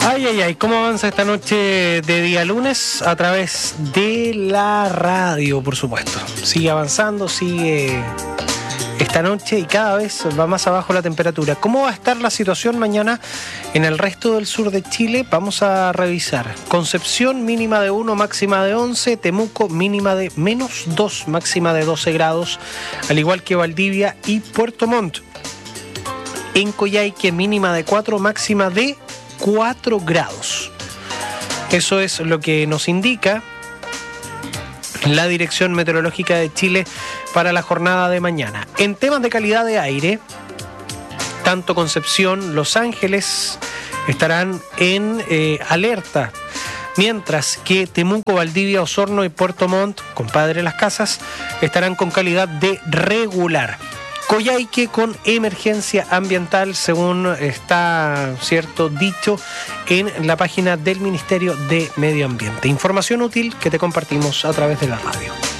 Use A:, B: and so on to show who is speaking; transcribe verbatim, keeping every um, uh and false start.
A: Ay, ay, ay, ¿cómo avanza esta noche de día lunes? A través de la radio, por supuesto. Sigue avanzando, sigue esta noche y cada vez va más abajo la temperatura. ¿Cómo va a estar la situación mañana en el resto del sur de Chile? Vamos a revisar. Concepción, mínima de uno, máxima de once. Temuco, mínima de menos dos, máxima de doce grados. Al igual que Valdivia y Puerto Montt. En Coyhaique, mínima de cuatro, máxima de cuatro grados. Eso es lo que nos indica la Dirección Meteorológica de Chile para la jornada de mañana. En temas de calidad de aire, tanto Concepción, Los Ángeles estarán en eh, alerta, mientras que Temuco, Valdivia, Osorno y Puerto Montt, compadre Las Casas, estarán con calidad de regular. Coyhaique con emergencia ambiental, según está cierto dicho en la página del Ministerio de Medio Ambiente. Información útil que te compartimos a través de la radio.